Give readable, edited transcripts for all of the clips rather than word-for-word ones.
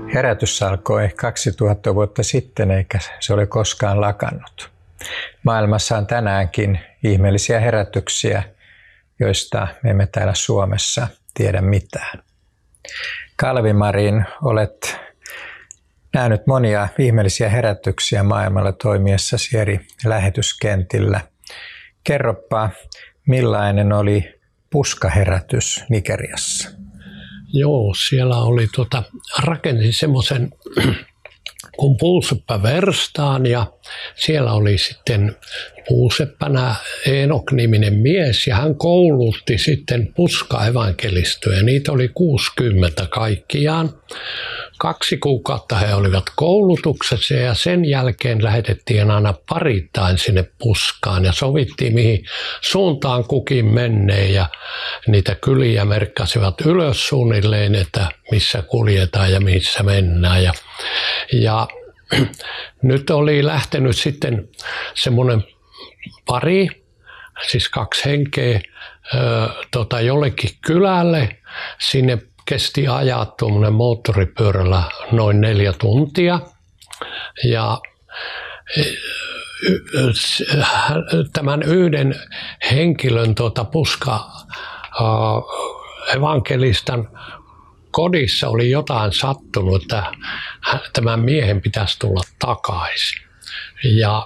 Herätys alkoi 2000 vuotta sitten, eikä se ole koskaan lakannut. Maailmassa on tänäänkin ihmeellisiä herätyksiä, joista me emme täällä Suomessa tiedä mitään. Kalvi-Marin, olet nähnyt monia ihmeellisiä herätyksiä maailmalla toimiessasi eri lähetyskentillä. Kerropa, millainen oli puskaherätys Nigeriassa? Joo, siellä oli rakensin semmoisen kuin puuseppä-verstaan ja siellä oli sitten puuseppänä Eenok-niminen mies ja hän koulutti sitten puska-evankelistoja. Niitä oli 60 kaikkiaan. 2 kuukautta he olivat koulutuksessa ja sen jälkeen lähetettiin aina parittain sinne puskaan ja sovittiin mihin suuntaan kukin menee ja niitä kyliä merkkasivat ylös suunnilleen, että missä kuljetaan ja missä mennään. Ja nyt oli lähtenyt sitten semmoinen pari, siis 2 henkeä jollekin kylälle. Sinne kesti ajaa tuommoinen moottoripyörällä noin 4 tuntia. Ja tämän yhden henkilön puska-evankelistan kodissa oli jotain sattunut, että tämän miehen pitäisi tulla takaisin. Ja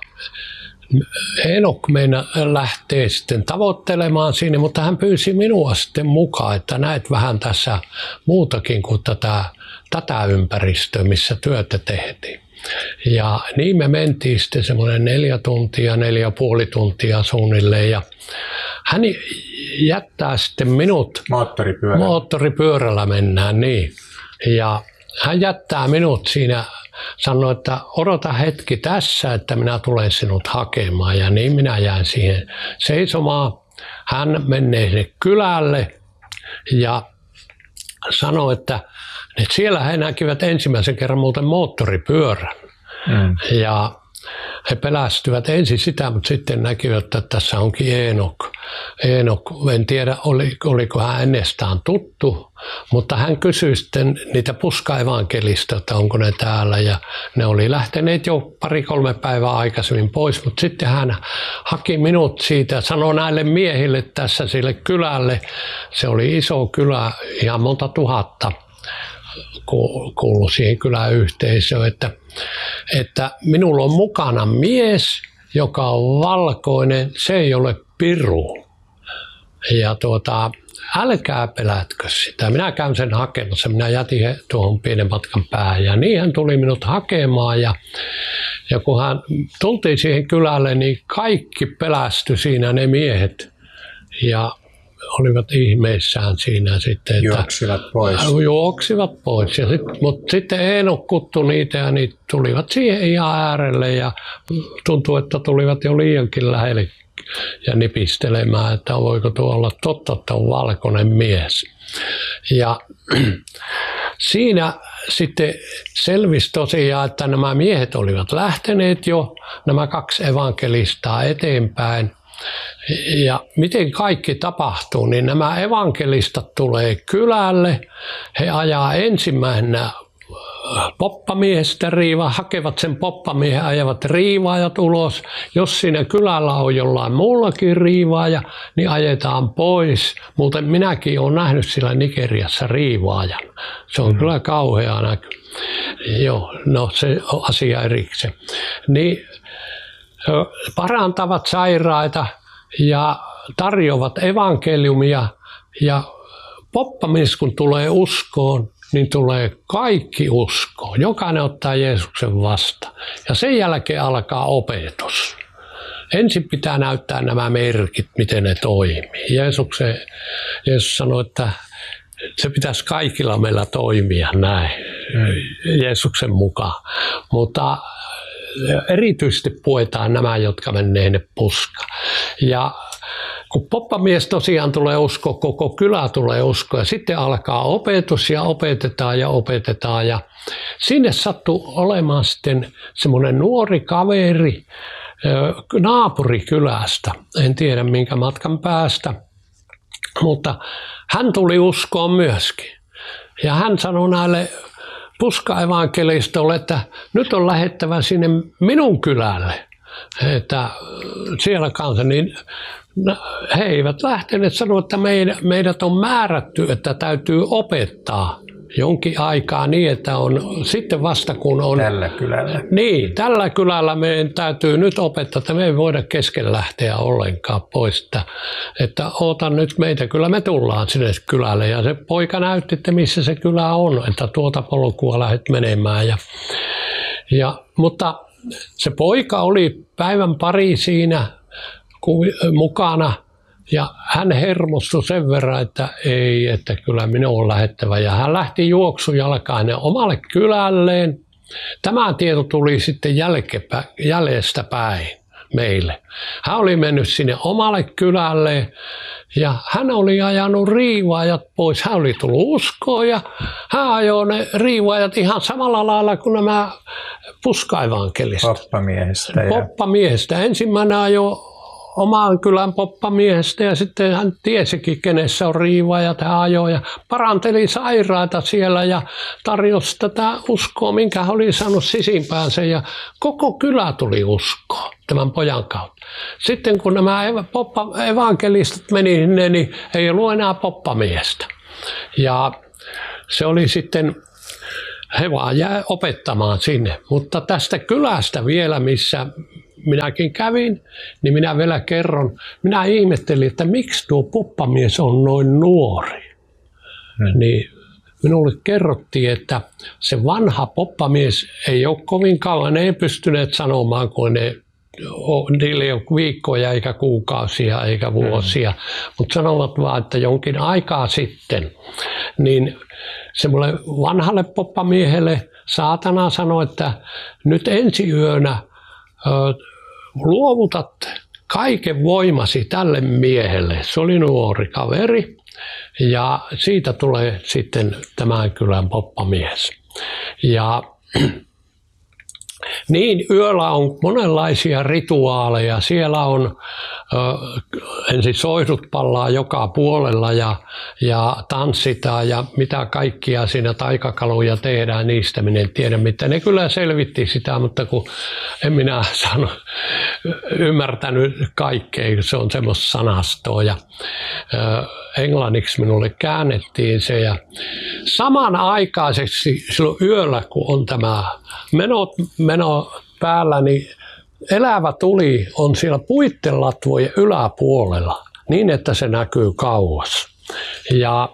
Eenok lähtee sitten tavoittelemaan sinne, mutta hän pyysi minua sitten mukaan, että näet vähän tässä muutakin kuin tätä ympäristöä, missä työtä tehtiin. Ja niin me mentiin sitten semmoinen 4 tuntia, 4,5 tuntia suunnilleen ja hän jättää sitten minut, moottoripyörällä mennään niin, ja hän jättää minut siinä, sanoi, että odota hetki tässä, että minä tulen sinut hakemaan ja niin minä jään siihen seisomaan. Hän menee sinne kylälle ja sanoi, että siellä he näkivät ensimmäisen kerran muuten moottoripyörän. Ja he pelästyvät ensin sitä, mutta sitten näkivät, että tässä onkin Eenok. En tiedä, oliko hän ennestään tuttu, mutta hän kysyi sitten niitä puska-evankelista, että onko ne täällä. Ja ne oli lähteneet jo 2-3 päivää aikaisemmin pois, mutta sitten hän haki minut siitä, sanoi näille miehille tässä sille kylälle. Se oli iso kylä, ihan monta tuhatta kuului siihen kyläyhteisöön, että minulla on mukana mies, joka on valkoinen, se ei ole piru. Ja älkää pelätkö sitä. Minä käyn sen hakemassa. Minä jätin tuohon pienen matkan päähän. Ja niin hän tuli minut hakemaan. Ja kun hän tultiin siihen kylälle, niin kaikki pelästyi siinä ne miehet. Ja olivat ihmeissään siinä sitten, että juoksivat pois. Mutta sitten Eenok kutsui niitä ja niitä tulivat siihen ihan äärelle ja tuntui, että tulivat jo liiankin lähelle ja nipistelemään, että voiko tuo olla totta, että on valkoinen mies. Ja siinä sitten selvisi tosiaan, että nämä miehet olivat lähteneet jo, nämä 2 evankelistaa eteenpäin. Ja miten kaikki tapahtuu, niin nämä evankelistat tulee kylälle, he ajaa ensimmäisenä poppamiehestä hakevat sen poppamiehen, ajavat riivaajat ulos. Jos siinä kylällä on jollain muullakin riivaaja, niin ajetaan pois. Muuten minäkin olen nähnyt sillä Nigeriassa riivaajan. Se on kyllä kauhea näky. Joo, no se on asia erikseen. Niin parantavat sairaita ja tarjoavat evankeliumia ja poppamies kun tulee uskoon, niin tulee kaikki uskoon. Jokainen ottaa Jeesuksen vastaan ja sen jälkeen alkaa opetus. Ensin pitää näyttää nämä merkit, miten ne toimii. Jeesus sanoi, että se pitäisi kaikilla meillä toimia näin, Jeesuksen mukaan. Mutta erityisesti puetaan nämä, jotka menee ne puskaan. Ja kun poppamies tosiaan tulee uskoa, koko kylä tulee uskoa ja sitten alkaa opetus ja opetetaan. Ja sinne sattui olemaan sitten semmoinen nuori kaveri naapurikylästä, en tiedä minkä matkan päästä, mutta hän tuli uskoon myöskin. Ja hän sanoi näille puskaevankelistolle, että nyt on lähettävä sinne minun kylälle, että siellä kanssa, niin he eivät lähteneet sanoa, että meidät on määrätty, että täytyy opettaa jonkin aikaa niin, että on sitten vasta kun on... Tällä kylällä. Niin, tällä kylällä meidän täytyy nyt opettaa, että me ei voida kesken lähteä ollenkaan pois. Että oota nyt meitä, kyllä me tullaan sinne kylälle. Ja se poika näytti, että missä se kylä on, että tuota polkua lähdet menemään. Mutta se poika oli päivän pari siinä mukana. Ja hän hermostui sen verran, että ei, että kyllä minun on lähettävä. Ja hän lähti juoksujalkainen omalle kylälleen. Tämä tieto tuli sitten jäljestä päin meille. Hän oli mennyt sinne omalle kylälleen ja hän oli ajanut riivaajat pois. Hän oli tullut uskoon ja hän ajoi ne riivaajat ihan samalla lailla kuin nämä puskaevankelistat. Poppamiehestä. Ensimmäinen ajoi oman kylän poppamiehestä ja sitten hän tiesikin, kenessä on riivaajat, hän ajoi ja paranteli sairaita siellä ja tarjosi tätä uskoa, minkä hän oli saanut sisimpäänsä ja koko kylä tuli uskoon tämän pojan kautta. Sitten kun nämä evankelistat meni sinne, niin ei ollut enää poppamiestä. Ja se oli sitten, he vaan jäi opettamaan sinne, mutta tästä kylästä vielä, missä minäkin kävin, niin minä vielä kerron. Minä ihmettelin, että miksi tuo poppamies on noin nuori. Niin minulle kerrottiin, että se vanha poppamies ei ole kovin kauan, ne ei pystyneet sanomaan, kun niillä ei ole viikkoja eikä kuukausia eikä vuosia, mutta sanovat vaan, että jonkin aikaa sitten, niin semmoille vanhalle poppamiehelle saatana sanoi, että nyt ensi yönä luovutat kaiken voimasi tälle miehelle. Se oli nuori kaveri ja siitä tulee sitten tämän kylän poppamies. Ja niin, yöllä on monenlaisia rituaaleja. Siellä on ensin soihdut pallaa joka puolella ja tanssitaan ja mitä kaikkia siinä taikakaluja tehdään, niistä minä en tiedä mitä. Ne kyllä selvitti sitä, mutta kun en minä ymmärtänyt kaikkea, se on semmoista sanastoa ja englanniksi minulle käännettiin se ja samanaikaisesti silloin yöllä, kun on tämä meno päällä, niin elävä tuli on siellä puittelatvojen yläpuolella niin, että se näkyy kauas. Ja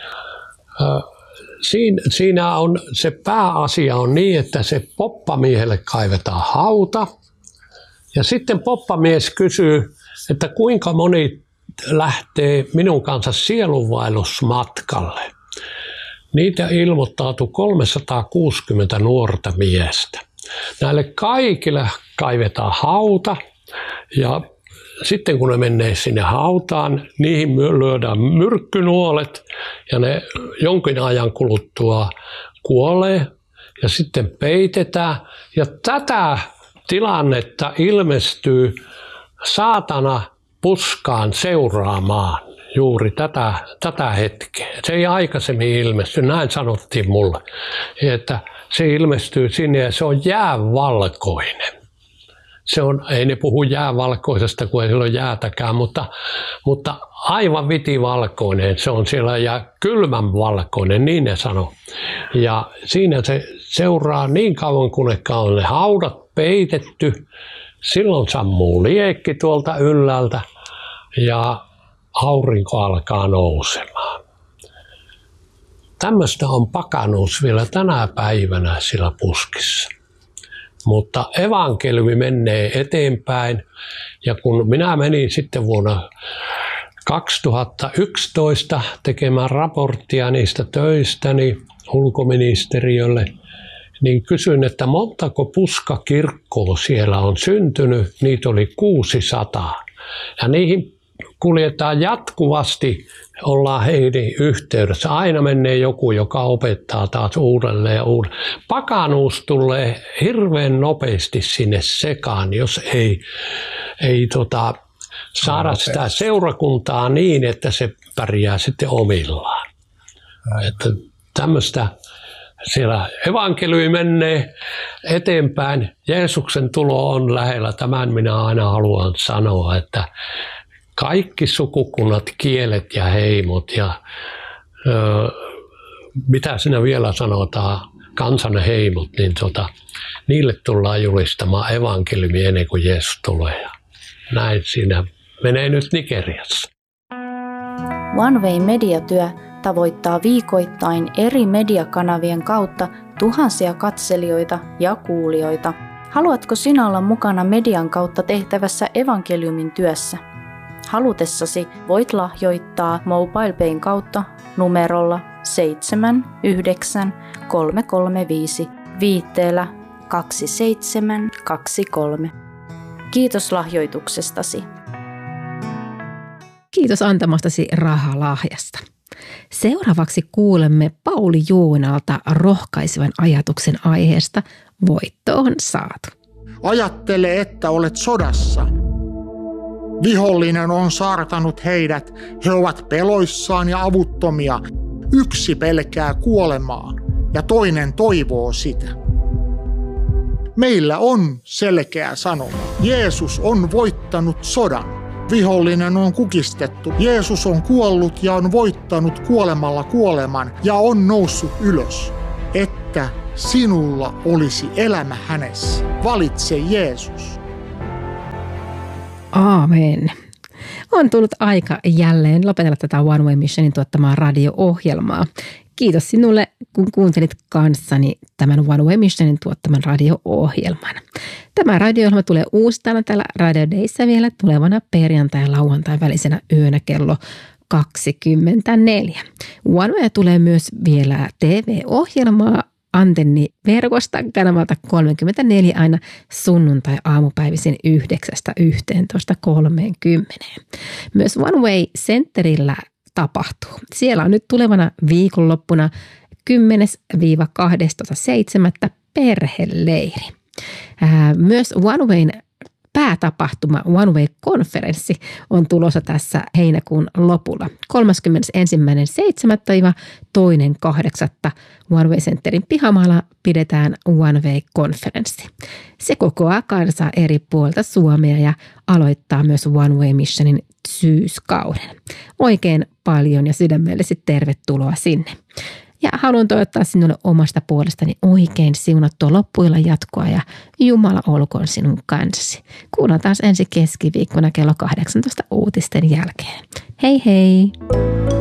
siinä on se pääasia on niin, että se poppamiehelle kaivetaan hauta ja sitten poppamies kysyy, että kuinka moni lähtee minun kanssa sielunvaellusmatkalle. Niitä ilmoittautui 360 nuorta miestä. Näille kaikille kaivetaan hauta ja sitten kun ne menee sinne hautaan, niihin lyödään myrkkynuolet ja ne jonkin ajan kuluttua kuolee ja sitten peitetään. Ja tätä tilannetta ilmestyy saatana puskaan seuraamaan. Juuri tätä hetkeä. Se ei aikaisemmin ilmesty, näin sanottiin mulle, että se ilmestyy sinne ja se on jäävalkoinen. Se on, ei ne puhu jäävalkoisesta, kun ei sillä ole jäätäkään, mutta aivan vitivalkoinen se on siellä ja kylmän valkoinen, niin ne sanoo. Ja siinä se seuraa niin kauan, kun on ne haudat peitetty. Silloin sammuu liekki tuolta ylhäältä ja aurinko alkaa nousemaan. Tämmöistä on pakanuus vielä tänä päivänä sillä puskissa. Mutta evankeliumi menee eteenpäin ja kun minä menin sitten vuonna 2011 tekemään raporttia niistä töistäni ulkoministeriölle, niin kysyin, että montako puskakirkkoa siellä on syntynyt. Niitä oli 600 ja niihin kuljetaan jatkuvasti, ollaan heidän yhteydessä. Aina menee joku, joka opettaa taas uudelleen ja uudelleen. Pakanuus tulee hirveän nopeasti sinne sekaan, jos ei saada sitä seurakuntaa niin, että se pärjää sitten omillaan. Että tämmöistä siellä evankeliumi menee eteenpäin. Jeesuksen tulo on lähellä. Tämän minä aina haluan sanoa, että kaikki sukukunnat, kielet ja heimot ja mitä siinä vielä sanotaan, kansanheimot, niin niille tullaan julistamaan evankeliumi ennen kuin Jeesus tulee. Näin siinä menee nyt Nigeriassa. One Way mediatyö tavoittaa viikoittain eri mediakanavien kautta tuhansia katselijoita ja kuulijoita. Haluatko sinä olla mukana median kautta tehtävässä evankeliumin työssä? Halutessasi voit lahjoittaa MobilePayn kautta numerolla 79335 viitteellä 2723. Kiitos lahjoituksestasi. Kiitos antamastasi rahalahjasta. Seuraavaksi kuulemme Pauli Juunalta rohkaisevan ajatuksen aiheesta Voitto on saatu. Ajattele, että olet sodassa. Vihollinen on saartanut heidät. He ovat peloissaan ja avuttomia. Yksi pelkää kuolemaa ja toinen toivoo sitä. Meillä on selkeä sanoma. Jeesus on voittanut sodan. Vihollinen on kukistettu. Jeesus on kuollut ja on voittanut kuolemalla kuoleman ja on noussut ylös. Että sinulla olisi elämä hänessä. Valitse Jeesus. Aamen. On tullut aika jälleen lopetella tätä One Way Missionin tuottamaa radio-ohjelmaa. Kiitos sinulle, kun kuuntelit kanssani tämän One Way Missionin tuottaman radio-ohjelman. Tämä radio-ohjelma tulee uusittain täällä Radio Dayssä vielä tulevana perjantai- ja lauantai välisenä yönä kello 24. One Way tulee myös vielä TV-ohjelmaa antenniverkosta kanavalta 34 aina sunnuntai-aamupäivisin 9:11:30. Myös One Way Centerillä tapahtuu. Siellä on nyt tulevana viikonloppuna 10-12.7. perheleiri. Myös One Wayn päätapahtuma One Way-konferenssi on tulossa tässä heinäkuun lopulla. 31.7.–2.8. One Way Centerin pihamaalla pidetään One Way-konferenssi. Se kokoaa kansaa eri puolta Suomea ja aloittaa myös One Way Missionin syyskauden. Oikein paljon ja sydämellisesti tervetuloa sinne. Ja haluan toivottaa sinulle omasta puolestani oikein siunattua loppuillan jatkoa ja Jumala olkoon sinun kanssasi. Kuullaan taas ensi keskiviikkona kello 18 uutisten jälkeen. Hei hei!